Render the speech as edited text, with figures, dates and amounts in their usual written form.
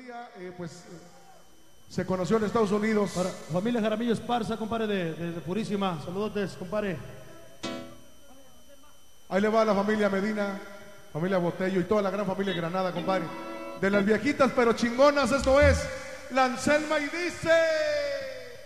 día, se conoció en Estados Unidos. Para familia Jaramillo Esparza, compadre, de Purísima. Saludotes, compadre. Ahí le va a la familia Medina, familia Botello y toda la gran familia Granada, compadre. De las viejitas pero chingonas, esto es La Anselma y dice...